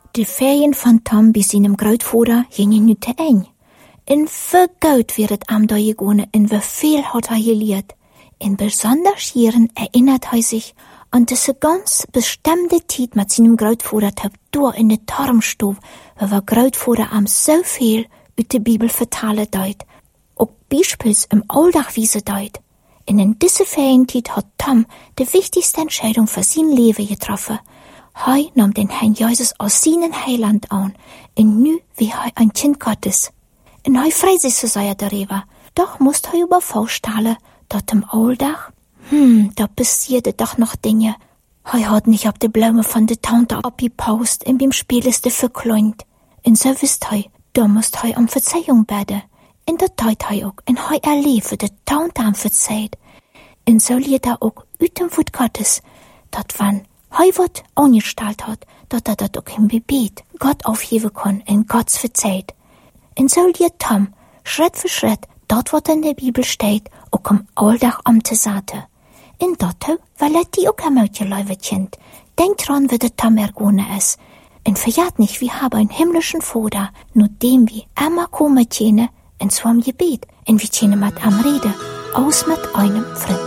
De Ferien van Tom bij zijn grootvader gingen nu te eng. En wie goed weer het am daar gegaan en wie veel had hij geleerd. En besonders hierin erinnert hij zich an diese ganz bestimmte Tijd met zijn grootvader door in de Tarmstoof, waar grootvader am so viel uit de Bibel vertalen deed. Ook bijspels im Alldagwiese deed. En in diese Ferientijd had Tom de wichtigste Entscheidung für sein Leben getroffen. Hij nam den Herrn Jesus als seinen Heiland an, en nu wie hij ein Kind Gottes. En hij freut sich so sehr darüber. Doch musst hij aber vorstellen, dat im Alldag, da passierte doch noch Dinge. Hij had nicht op de Blumen van de Tante abgepaust en beim Spieleste verkleint. En so wist hij, da moest hij om Verzeihung beten. En dat deed hij ook, en hij erleefde de Tante am verzeiht. En so leert er ook uit dem Wort Gottes, dat wann hij wat angestalt hat, dat dat ook im Gebet Gott aufgeben kann en Gottes verzeiht. En so leert Tom, Schritt für Schritt, dat wat in der Bibel steht, ook am Alldag om te zetten. En dat weil er die ook am uitgeluivet kind. Denk dran, wie de Tom ergone is. En verjaat nicht, wir haben einen himmlischen Vater, nur dem wir immer kommen tjene, en zwar im Gebet, en wir tjene mit am Rede, aus mit einem Freund.